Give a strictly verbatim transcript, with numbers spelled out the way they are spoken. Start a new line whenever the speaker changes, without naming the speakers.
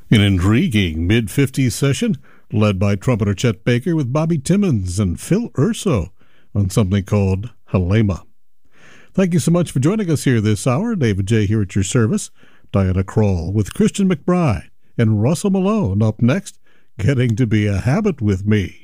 An intriguing mid-fifties session led by trumpeter Chet Baker with Bobby Timmons and Phil Urso on something called Halema. Thank you so much for joining us here this hour. David J. here at your service. Diana Krall with Christian McBride and Russell Malone up next, Getting to Be a Habit with Me.